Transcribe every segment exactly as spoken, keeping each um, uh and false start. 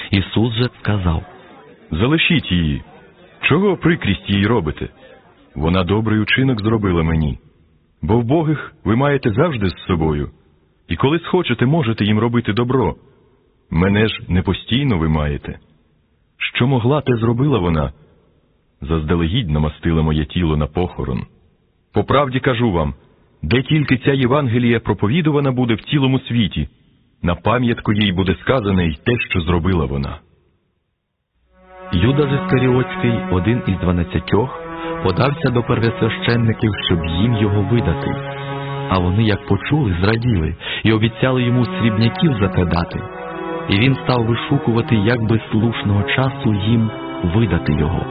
Ісус же сказав: «Залишіть її. Чого прикрість їй робите? Вона добрий учинок зробила мені. Бо вбогих ви маєте завжди з собою, і коли схочете, можете їм робити добро. Мене ж не постійно ви маєте. Що могла, те зробила вона. Заздалегідь намастила моє тіло на похорон. По правді кажу вам, де тільки ця Євангелія проповідувана буде в цілому світі, на пам'ятку їй буде сказане й те, що зробила вона». Юда ж Іскаріотський, один із дванадцятьох, подався до первосвященників, щоб їм його видати. А вони, як почули, зраділи і обіцяли йому срібняків за те дати. І він став вишукувати, як би слушного часу їм видати його.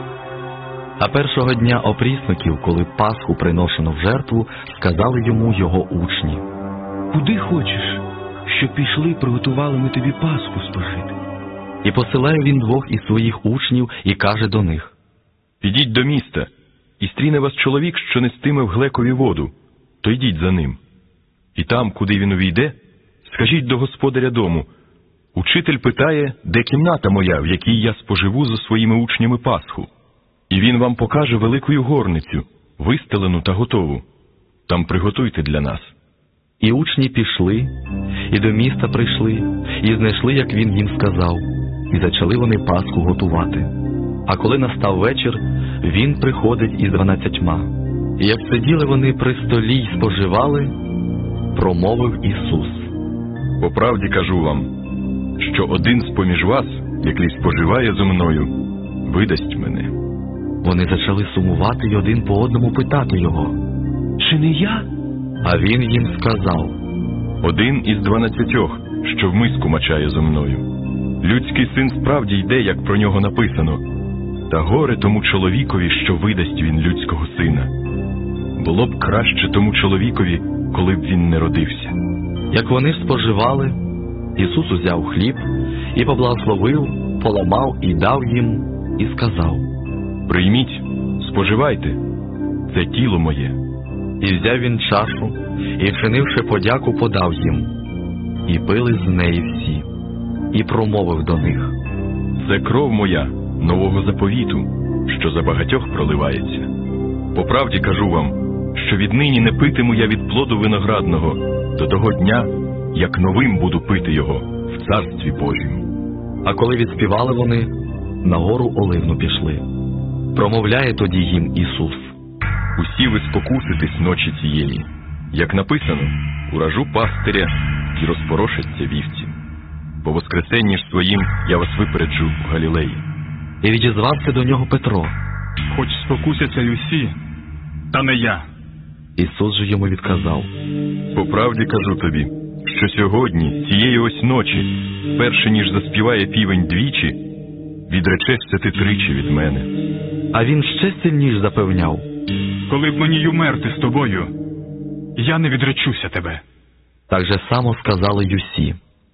А першого дня опрісноків, коли Пасху приношено в жертву, сказали йому його учні: «Куди хочеш, щоб пішли, приготували ми тобі Пасху спожити?» І посилає він двох із своїх учнів і каже до них: «Підіть до міста, і стріне вас чоловік, що нестиме в глекові воду, то йдіть за ним. І там, куди він увійде, скажіть до господаря дому: учитель питає, де кімната моя, в якій я споживу зі своїми учнями Пасху. І він вам покаже великою горницю, вистелену та готову. Там приготуйте для нас». І учні пішли, і до міста прийшли, і знайшли, як він їм сказав, і зачали вони Пасху готувати. А коли настав вечір, він приходить із дванадцятьма. І як сиділи вони при столі й споживали, промовив Ісус: «По правді кажу вам, що один з-поміж вас, який споживає зо мною, видасть мене». Вони зачали сумувати й один по одному питати його: «Чи не я?» А він їм сказав: «Один із дванадцятьох, що в миску мачає зо мною. Людський син справді йде, як про нього написано. Та горе тому чоловікові, що видасть він людського сина. Було б краще тому чоловікові, коли б він не родився». Як вони ж споживали, Ісус узяв хліб і поблагословив, поламав і дав їм, і сказав: «Прийміть, споживайте, це тіло моє». І взяв він чашу, і, вчинивши подяку, подав їм. І пили з неї всі. І промовив до них: «Це кров моя, нового заповіту, що за багатьох проливається. По правді кажу вам, що віднині не питиму я від плоду виноградного до того дня, як новим буду пити його в Царстві Божім». А коли відспівали вони, на гору Оливну пішли. Промовляє тоді їм Ісус: «Усі ви спокуситесь ночі цієї. Як написано, уражу пастиря і розпорошаться вівці. По воскресенні ж своїм я вас випереджу в Галілеї». І відізвався до нього Петро: «Хоч спокусяться й усі, та не я». Ісус же йому відказав: «По правді кажу тобі, що сьогодні, цієї ось ночі, перше ніж заспіває півень двічі, відречешся ти тричі від мене». А він ще сильніш запевняв: «Коли б мені й умерти з тобою, я не відречуся тебе». Так же само сказали й усі.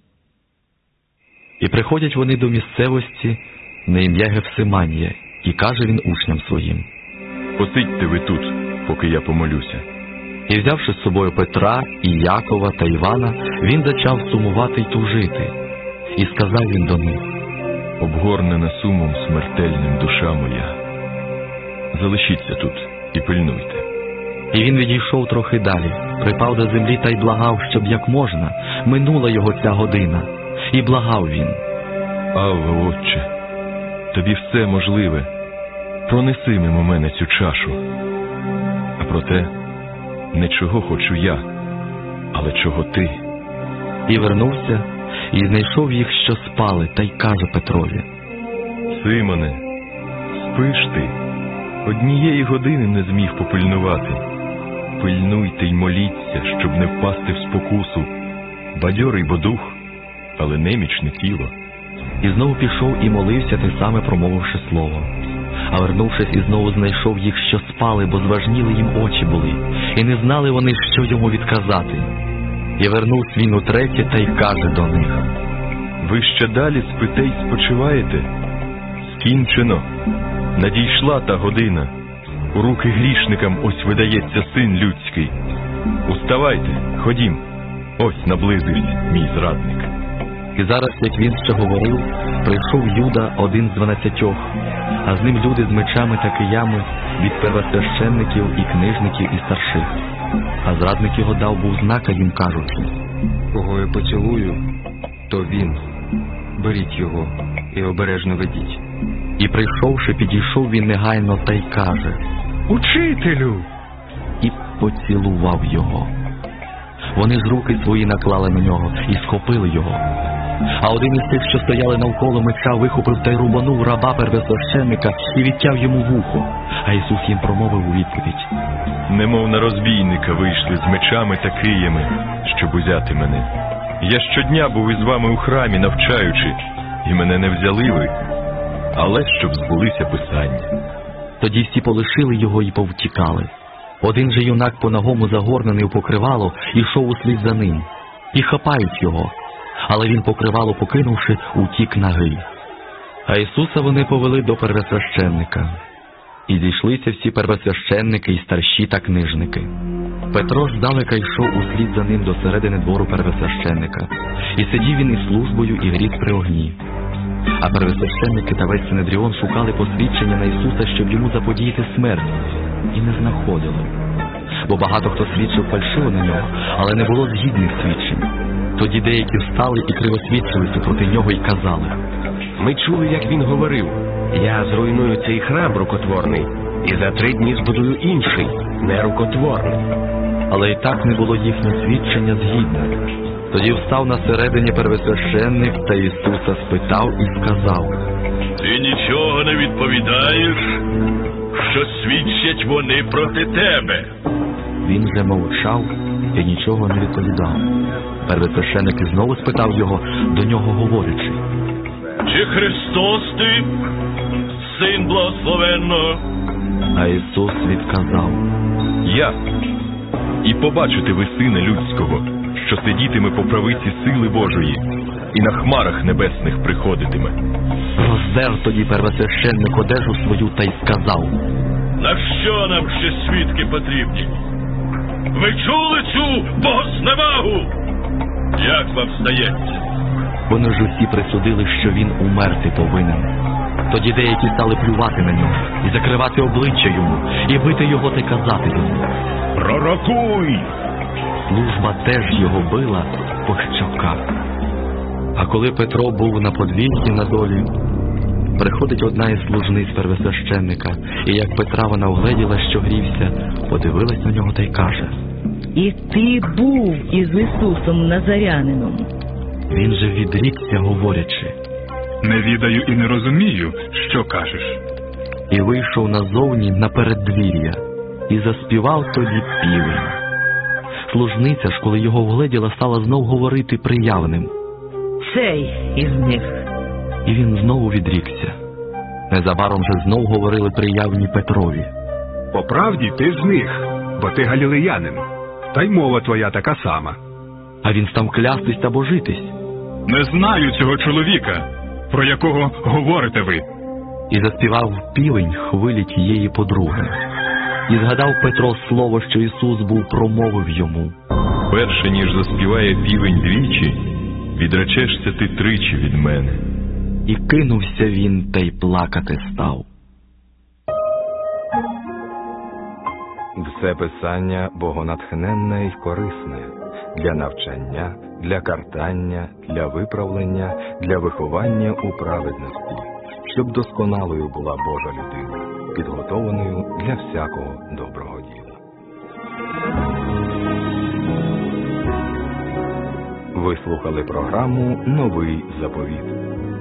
І приходять вони до місцевості на ім'я Гефсиманія, і каже він учням своїм: «Посидьте ви тут, поки я помолюся». І взявши з собою Петра, і Якова та Івана, він зачав сумувати й тужити. І сказав він до них: «Обгорнена сумом смертельним душа моя. Залишіться тут і пильнуйте». І він відійшов трохи далі, припав до землі та й благав, щоб як можна, минула його ця година. І благав він: «Авва, Отче, тобі все можливе, пронеси мимо мене цю чашу. А проте, не чого хочу я, але чого ти». І вернувся, і знайшов їх, що спали, та й каже Петрові: «Симоне, спиш ти? Однієї години не зміг попильнувати. Пильнуйте й моліться, щоб не впасти в спокусу. Бадьорий бо дух, але немічне тіло». І знову пішов і молився, те саме промовивши слово. А вернувшись, і знову знайшов їх, що спали, бо зважніли їм очі були, і не знали вони, що йому відказати. І вернувся він утретє та й каже до них: «Ви ще далі спите й спочиваєте? Скінчено. Надійшла та година. У руки грішникам ось видається Син людський. Уставайте, ходім, ось наблизився мій зрадник». І зараз, як він ще говорив, прийшов Юда, один з дванадцятьох, а з ним люди з мечами та киями від первосвященників і книжників і старших. А зрадник його дав був знака їм, кажучи: Кого я поцілую, то він. Беріть його і обережно ведіть. І прийшовши, підійшов він негайно та й каже: Учителю! І поцілував його. Вони ж руки свої наклали на нього і схопили його. А один із тих, що стояли навколо меча, вихопив та й рубанув раба первосвященника і відтяв йому вухо. А Ісус їм промовив у відповідь: Немов на розбійника вийшли з мечами та киями, щоб узяти мене. Я щодня був із вами у храмі, навчаючи, і мене не взяли ви, але щоб збулися писання. Тоді всі полишили його і повтікали. Один же юнак по-нагому загорнений у покривало, ішов услід за ним. І хапають його. Але він, покривало покинувши, утік нагий. А Ісуса вони повели до первосвященника. І зійшлися всі первосвященники і старші та книжники. Петро ж здалека йшов услід за ним до середини двору первосвященника. І сидів він із службою і гріз при огні. А первосвященники та весь Синедріон шукали посвідчення на Ісуса, щоб йому заподіяти смерть. І не знаходили. Бо багато хто свідчив фальшиво на нього, але не було згідних свідчень. Тоді деякі встали і кривосвідчили супроти нього і казали: Ми чули, як він говорив: Я зруйную цей храм рукотворний, і за три дні збудую інший, нерукотворний. Але і так не було їхнє свідчення згідне. Тоді встав на середині первосвященник та Ісуса спитав і сказав: Ти нічого не відповідаєш, що свідчать вони проти тебе? Він же мовчав і нічого не відповідав. Первосвященник знову спитав його, до нього говорячи: Чи Христос ти, Син Благословенного? А Ісус відказав: Я. І побачите ви Сина Людського, що сидітиме по правиці сили Божої, і на хмарах небесних приходитиме. Роздер тоді первосвященник одежу свою та й сказав: На що нам ще свідки потрібні? Ви чули цю богозневагу? Як вам здається? Вони ж усі присудили, що він умерти повинен. Тоді деякі стали плювати на нього і закривати обличчя йому, і бити його та й казати йому: Пророкуй! Служба теж його била по щоках. А коли Петро був на подвір'ї на долі, приходить одна із служниць первосвященника, і як Петра вона вгледіла, що грівся, подивилась на нього та й каже: І ти був із Ісусом Назарянином. Він же відрікся, говорячи: Не відаю і не розумію, що кажеш. І вийшов назовні на переддвір'я, і заспівав тоді півень. Служниця ж, коли його вгледіла, стала знов говорити приявним. Цей із них. І він знову відрікся. Незабаром же знов говорили приявні Петрові: По правді ти з них, бо ти галілеянин, та й мова твоя така сама. А він став клястись та божитись. Не знаю цього чоловіка, про якого говорите ви. І заспівав півень хвилі тієї подруги. І згадав Петро слово, що Ісус був промовив йому: Перше, ніж заспіває півень двічі, відречешся ти тричі від мене. І кинувся він та й плакати став. Все писання богонатхненне й корисне для навчання, для картання, для виправлення, для виховання у праведності, щоб досконалою була Божа людина, підготованою для всякого доброго діла. Ви слухали програму «Новий заповіт».